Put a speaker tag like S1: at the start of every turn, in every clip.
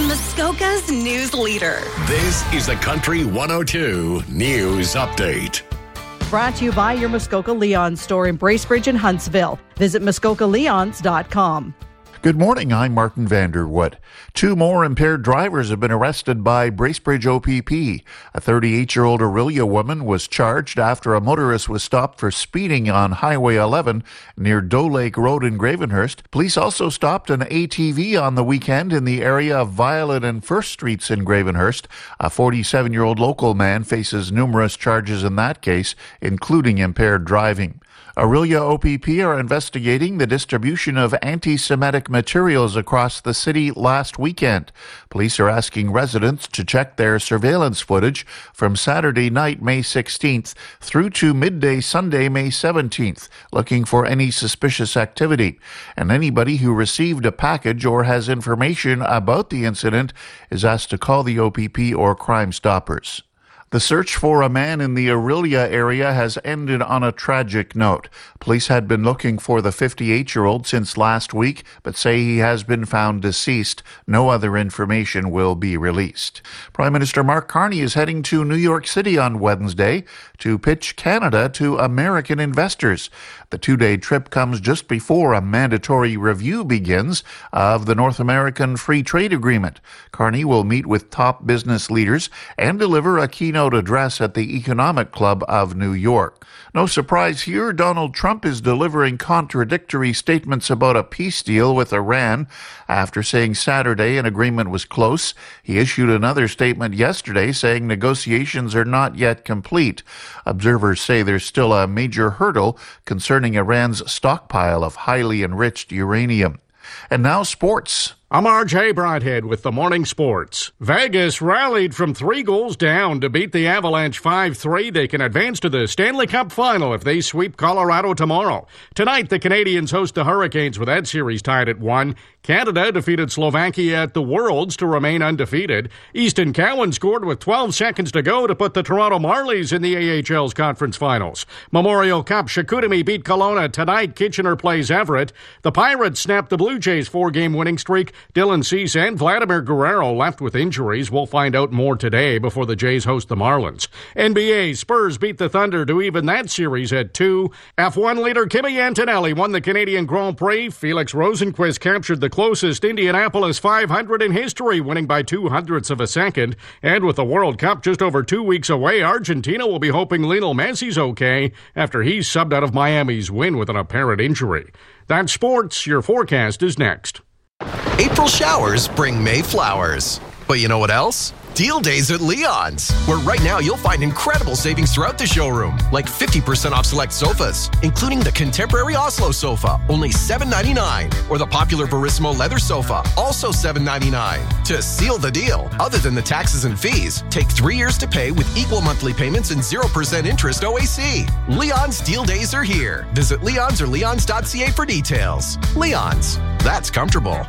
S1: Muskoka's news leader.
S2: This is the Country 102 News Update.
S3: Brought to you by your Muskoka Leon store in Bracebridge and Huntsville. Visit muskokaleons.com.
S4: Good morning, I'm Martin Vanderwood. 2 more impaired drivers have been arrested by Bracebridge OPP. A 38-year-old Orillia woman was charged after a motorist was stopped for speeding on Highway 11 near Doe Lake Road in Gravenhurst. Police also stopped an ATV on the weekend in the area of Violet and First Streets in Gravenhurst. A 47-year-old local man faces numerous charges in that case, including impaired driving. Orillia OPP are investigating the distribution of anti-Semitic materials across the city last weekend. Police are asking residents to check their surveillance footage from Saturday night, May 16th, through to midday Sunday, May 17th, looking for any suspicious activity. And anybody who received a package or has information about the incident is asked to call the OPP or Crime Stoppers. The search for a man in the Orillia area has ended on a tragic note. Police had been looking for the 58-year-old since last week, but say he has been found deceased. No other information will be released. Prime Minister Mark Carney is heading to New York City on Wednesday to pitch Canada to American investors. The 2-day trip comes just before a mandatory review begins of the North American Free Trade Agreement. Carney will meet with top business leaders and deliver a keynote address at the Economic Club of New York. No surprise here, Donald Trump is delivering contradictory statements about a peace deal with Iran. After saying Saturday an agreement was close, he issued another statement yesterday saying negotiations are not yet complete. Observers say there's still a major hurdle concerning Iran's stockpile of highly enriched uranium. And now sports.
S5: I'm RJ Broadhead with the Morning Sports. Vegas rallied from 3 goals down to beat the Avalanche 5-3. They can advance to the Stanley Cup final if they sweep Colorado tomorrow. Tonight, the Canadians host the Hurricanes with that series tied at 1. Canada defeated Slovakia at the Worlds to remain undefeated. Easton Cowan scored with 12 seconds to go to put the Toronto Marlies in the AHL's conference finals. Memorial Cup, Chicoutimi beat Kelowna. Tonight, Kitchener plays Everett. The Pirates snapped the Blue Jays' 4-game winning streak. Dylan Cease and Vladimir Guerrero left with injuries. We'll find out more today before the Jays host the Marlins. NBA, Spurs beat the Thunder to even that series at 2. F1 leader Kimi Antonelli won the Canadian Grand Prix. Felix Rosenqvist captured the closest Indianapolis 500 in history, winning by 0.02 of a second. And with the World Cup just over 2 weeks away, Argentina will be hoping Lionel Messi's okay after he's subbed out of Miami's win with an apparent injury. That's sports. Your forecast is next.
S6: April showers bring May flowers. But you know what else? Deal days at Leon's, where right now you'll find incredible savings throughout the showroom, like 50% off select sofas, including the contemporary Oslo sofa, only $7.99, or the popular Verissimo leather sofa, also $7.99. To seal the deal, other than the taxes and fees, take 3 years to pay with equal monthly payments and 0% interest OAC. Leon's deal days are here. Visit Leon's or leons.ca for details. Leon's, that's comfortable.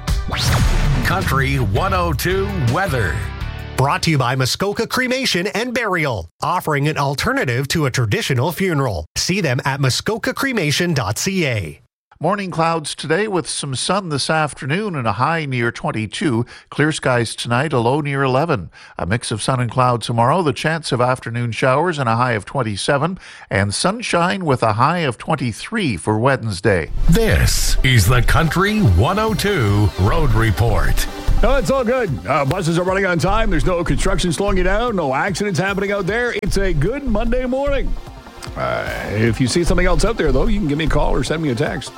S2: Country 102 weather.
S7: Brought to you by Muskoka Cremation and Burial, offering an alternative to a traditional funeral. See them at muskokacremation.ca.
S4: Morning clouds today with some sun this afternoon and a high near 22. Clear skies tonight, a low near 11. A mix of sun and cloud tomorrow, the chance of afternoon showers and a high of 27. And sunshine with a high of 23 for Wednesday.
S2: This is the Country 102 Road Report.
S8: No, it's all good. Buses are running on time. There's no construction slowing you down. No accidents happening out there. It's a good Monday morning. If you see something else out there, though, you can give me a call or send me a text.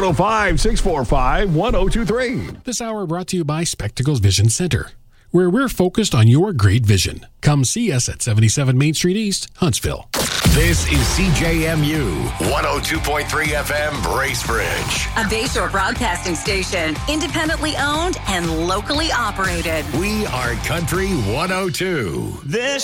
S8: 705-645-1023.
S9: This hour brought to you by Spectacles Vision Center, where we're focused on your great vision. Come see us at 77 Main Street East, Huntsville.
S2: This is CJMU 102.3 FM Bracebridge.
S1: A Bayshore broadcasting station, independently owned and locally operated.
S2: We are Country 102.
S10: This